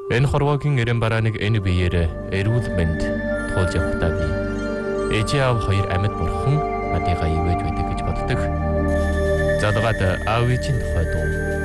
Энэ хорвоогийн эрэм барааныг энэ биеэр эрүүл мэнд туулж явахдаа би ээж аав хоёр амьд бурхан надыгаа ивэж байдаг гэж боддог. Задгаад аав ээжийн тухай дуу